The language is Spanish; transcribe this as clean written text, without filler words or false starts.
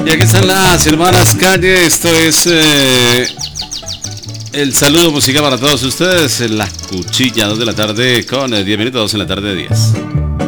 Y aquí están las hermanas Calle. Esto es el saludo musical para todos ustedes en la cuchilla, 2 de la tarde con 10 minutos, 2 en la tarde 10.